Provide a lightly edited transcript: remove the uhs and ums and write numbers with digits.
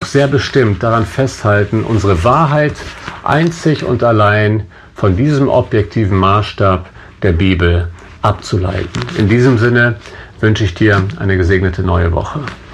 sehr bestimmt daran festhalten, unsere Wahrheit einzig und allein von diesem objektiven Maßstab der Bibel abzuleiten. In diesem Sinne wünsche ich dir eine gesegnete neue Woche.